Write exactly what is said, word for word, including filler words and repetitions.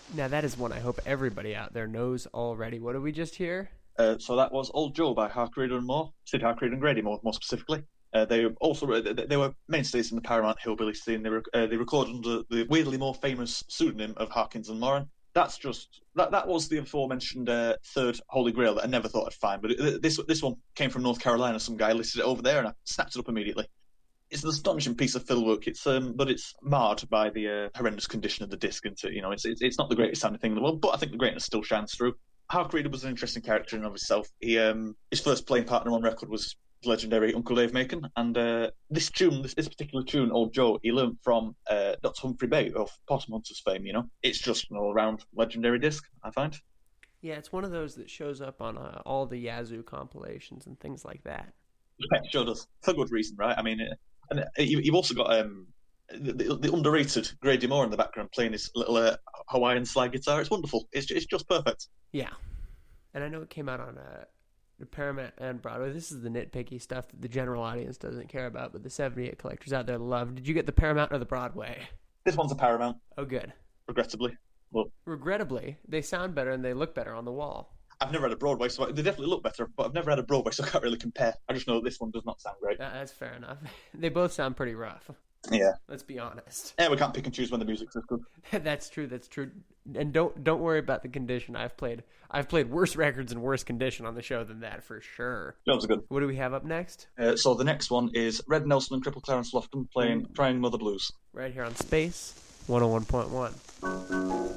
Now that is one I hope everybody out there knows already. What did we just hear? Uh, so that was Old Joe by Harkreader and Moore, Sid Harkreader and Grady Moore, more specifically. Uh, they also they were mainstays in the Paramount Hillbilly scene. They, uh, they recorded under the weirdly more famous pseudonym of Harkins and Moran. That's just that. That was the aforementioned uh, third Holy Grail that I never thought I'd find. But it, this this one came from North Carolina. Some guy listed it over there, and I snapped it up immediately. It's an astonishing piece of fill work. It's um, but it's marred by the uh, horrendous condition of the disc, and you know, it's, it's it's not the greatest sounding thing in the world. But I think the greatness still shines through. Harkreader was an interesting character in and of himself. He um, his first playing partner on record was legendary Uncle Dave Macon, and uh, this tune, this, this particular tune, Old Joe, he learned from uh, Doctor Humphrey Bay of Possum Hunters fame. You know, it's just an all-round legendary disc, I find. Yeah, it's one of those that shows up on uh, all the Yazoo compilations and things like that. Yeah, it sure does, for good reason, right? I mean, uh, and uh, you've also got um, the, the, the underrated Grady Moore in the background playing his little uh, Hawaiian slide guitar. It's wonderful. It's it's just perfect. Yeah, and I know it came out on uh, the Paramount and Broadway. This is the nitpicky stuff that the general audience doesn't care about, but the seventy-eight collectors out there love. Did you get the Paramount or the Broadway? This one's a Paramount. Oh, good. Regrettably. Well, Regrettably, they sound better and they look better on the wall. I've never had a Broadway, so they definitely look better, but I've never had a Broadway, so I can't really compare. I just know this one does not sound great. Uh, that's fair enough. They both sound pretty rough. Yeah. Let's be honest. Yeah, we can't pick and choose when the music's this good. That's true, that's true. And don't don't worry about the condition. I've played I've played worse records in worse condition on the show than that, for sure. Those are good. What do we have up next? Uh, so the next one is Red Nelson and Cripple Clarence Lofton playing Crying Mother Blues. Right here on Space one oh one point one.